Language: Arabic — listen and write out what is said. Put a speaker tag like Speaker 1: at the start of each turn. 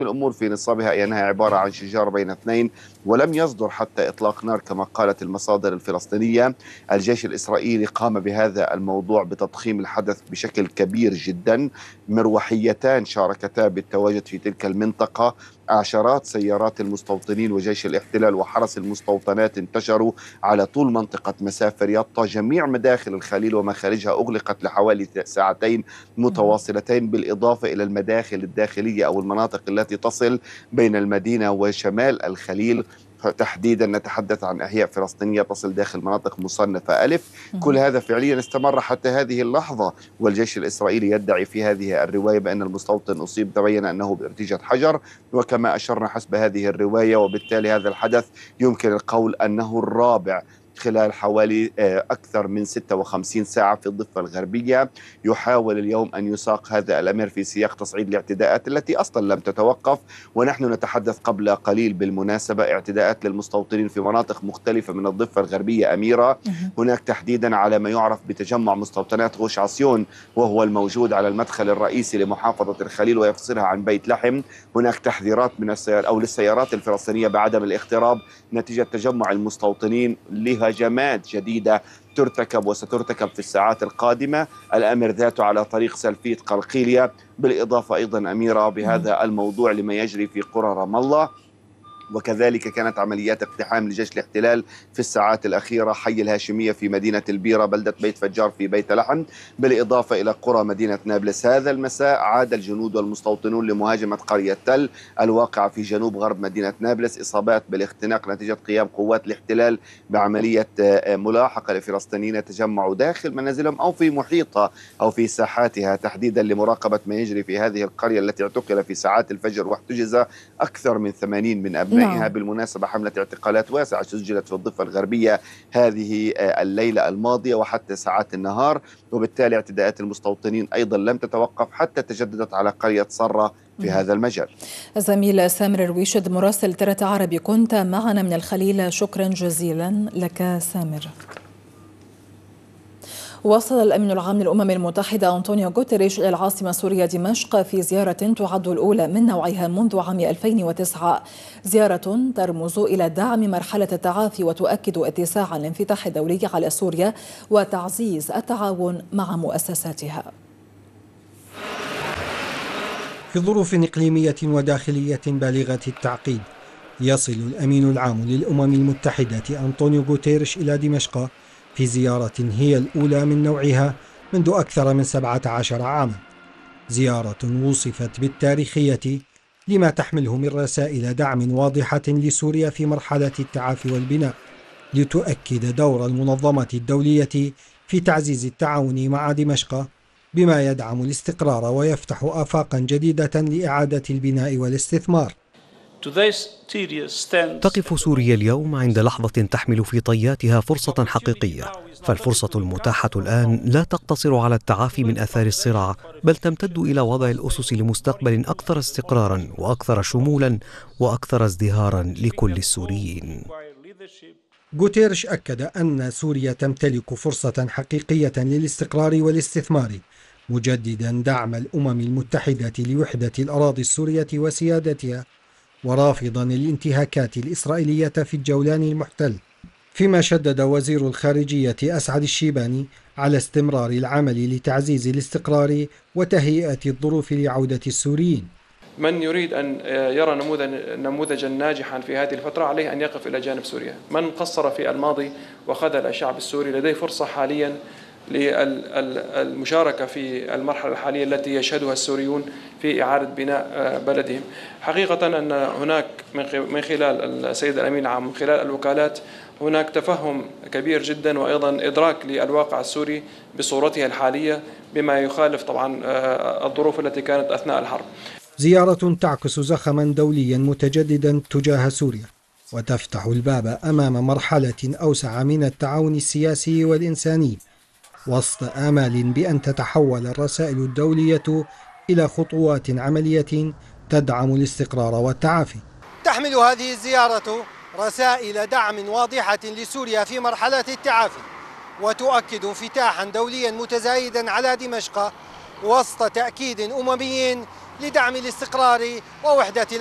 Speaker 1: الأمور في نصابها أي أنها عبارة عن شجار بين اثنين، ولم يصدر حتى إطلاق نار كما قالت المصادر الفلسطينية. الجيش الإسرائيلي قام بهذا الموضوع بتضخيم الحدث بشكل كبير جدا. مروحيتان شاركتا بالتواجد في تلك المنطقة، عشرات سيارات المستوطنين وجيش الاحتلال وحرس المستوطنات انتشروا على طول منطقة مسافر يطا. جميع مداخل الخليل ومخارجها أغلقت لحوالي ساعتين متواصلتين، بالإضافة إلى المداخل الداخلية أو المناطق التي تصل بين المدينة وشمال الخليل. تحديدا نتحدث عن أحياء فلسطينية تصل داخل مناطق مصنفة ألف. كل هذا فعليا استمر حتى هذه اللحظة، والجيش الإسرائيلي يدعي في هذه الرواية بأن المستوطن أصيب، تبين أنه بارتجاج حجر وكما أشرنا حسب هذه الرواية، وبالتالي هذا الحدث يمكن القول أنه الرابع خلال حوالي أكثر من 56 ساعة في الضفة الغربية. يحاول اليوم أن يساق هذا الأمر في سياق تصعيد الاعتداءات التي أصلا لم تتوقف، ونحن نتحدث قبل قليل بالمناسبة اعتداءات للمستوطنين في مناطق مختلفة من الضفة الغربية أميرة. هناك تحديدا على ما يعرف بتجمع مستوطنات غوش عصيون، وهو الموجود على المدخل الرئيسي لمحافظة الخليل ويفصلها عن بيت لحم. هناك تحذيرات من للسيارات الفلسطينية بعدم الاقتراب نتيجة تجمع المستوطنين لهجمات جديدة ترتكب وسترتكب في الساعات القادمة. الأمر ذاته على طريق سلفيت قلقيلية، بالإضافة أيضا أميرة بهذا الموضوع لما يجري في قرى رام الله. وكذلك كانت عمليات اقتحام لجيش الاحتلال في الساعات الأخيرة حي الهاشمية في مدينة البيرة، بلدة بيت فجار في بيت لحم، بالإضافة إلى قرى مدينة نابلس. هذا المساء عاد الجنود والمستوطنون لمهاجمة قرية تل الواقعة في جنوب غرب مدينة نابلس. إصابات بالاختناق نتيجة قيام قوات الاحتلال بعملية ملاحقة لفلسطينيين تجمعوا داخل منازلهم أو في محيطها أو في ساحاتها، تحديدا لمراقبة ما يجري في هذه القرية التي اعتقل في ساعات الفجر واحتجز أكثر من 80 من أبنائها. بالمناسبة حملة اعتقالات واسعة سجلت في الضفة الغربية هذه الليلة الماضية وحتى ساعات النهار، وبالتالي اعتداءات المستوطنين أيضا لم تتوقف حتى تجددت على قرية صرة في هذا المجال.
Speaker 2: زميل سامر الرويشد مراسل ترى عربي كنت معنا من الخليل، شكرا جزيلا لك سامر. وصل الأمين العام للأمم المتحدة أنطونيو غوتيريش إلى العاصمة السورية دمشق في زيارة تعد الأولى من نوعها منذ عام 2009، زيارة ترمز إلى دعم مرحلة التعافي وتؤكد اتساع الانفتاح الدولي على سوريا وتعزيز التعاون مع مؤسساتها.
Speaker 3: في ظروف إقليمية وداخلية بالغة التعقيد، يصل الأمين العام للأمم المتحدة أنطونيو غوتيريش إلى دمشق في زيارة هي الأولى من نوعها منذ أكثر من 17 عاما، زيارة وصفت بالتاريخية لما تحمله من رسائل دعم واضحة لسوريا في مرحلة التعافي والبناء، لتؤكد دور المنظمة الدولية في تعزيز التعاون مع دمشق بما يدعم الاستقرار ويفتح آفاقا جديدة لإعادة البناء والاستثمار.
Speaker 4: تقف سوريا اليوم عند لحظة تحمل في طياتها فرصة حقيقية، فالفرصة المتاحة الآن لا تقتصر على التعافي من آثار الصراع، بل تمتد إلى وضع الأسس لمستقبل أكثر استقرارا وأكثر شمولا وأكثر ازدهارا لكل السوريين.
Speaker 3: غوتيريش أكد أن سوريا تمتلك فرصة حقيقية للاستقرار والاستثمار، مجددا دعم الأمم المتحدة لوحدة الأراضي السورية وسيادتها، ورافضا الانتهاكات الإسرائيلية في الجولان المحتل. فيما شدد وزير الخارجية أسعد الشيباني على استمرار العمل لتعزيز الاستقرار وتهيئة الظروف لعودة السوريين.
Speaker 5: من يريد أن يرى نموذجا ناجحا في هذه الفترة عليه أن يقف إلى جانب سوريا. من قصر في الماضي وخذل الشعب السوري لديه فرصة حاليا للمشاركة في المرحلة الحالية التي يشهدها السوريون في إعادة بناء بلدهم. حقيقة أن هناك من خلال السيد الأمين العام من خلال الوكالات هناك تفهم كبير جدا وأيضا إدراك للواقع السوري بصورتها الحالية بما يخالف طبعا الظروف التي كانت أثناء الحرب.
Speaker 3: زيارة تعكس زخما دوليا متجددا تجاه سوريا وتفتح الباب أمام مرحلة أوسع من التعاون السياسي والإنساني، وسط آمال بأن تتحول الرسائل الدولية إلى خطوات عملية تدعم الاستقرار والتعافي.
Speaker 6: تحمل هذه الزيارة رسائل دعم واضحة لسوريا في مرحلة التعافي، وتؤكد انفتاحا دوليا متزايدا على دمشق وسط تأكيد أممي لدعم الاستقرار ووحدة